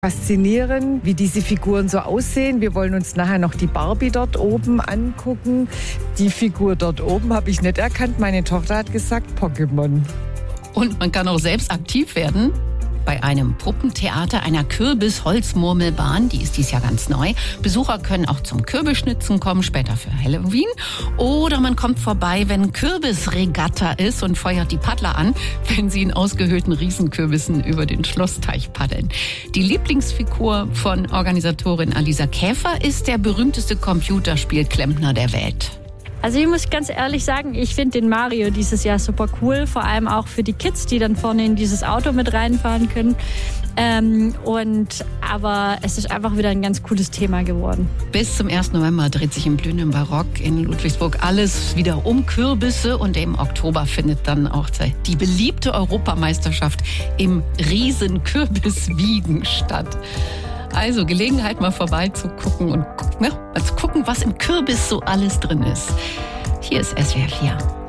Faszinierend, wie diese Figuren so aussehen. Wir wollen uns nachher noch die Barbie dort oben angucken. Die Figur dort oben habe ich nicht erkannt. Meine Tochter hat gesagt Pokémon. Und man kann auch selbst aktiv werden. Bei einem Puppentheater, einer Kürbis-Holzmurmelbahn, die ist dieses Jahr ganz neu. Besucher können auch zum Kürbisschnitzen kommen, später für Halloween. Oder man kommt vorbei, wenn Kürbisregatta ist und feuert die Paddler an, wenn sie in ausgehöhlten Riesenkürbissen über den Schlossteich paddeln. Die Lieblingsfigur von Organisatorin Alisa Käfer ist der berühmteste Computerspielklempner der Welt. Also ich muss ganz ehrlich sagen, ich finde den Mario dieses Jahr super cool. Vor allem auch für die Kids, die dann vorne in dieses Auto mit reinfahren können. Aber es ist einfach wieder ein ganz cooles Thema geworden. Bis zum 1. November dreht sich im blühenden Barock in Ludwigsburg alles wieder um Kürbisse. Und im Oktober findet dann auch die beliebte Europameisterschaft im Riesenkürbiswiegen statt. Also Gelegenheit mal vorbeizugucken und mal zu gucken, was im Kürbis so alles drin ist. Hier ist SWR 4.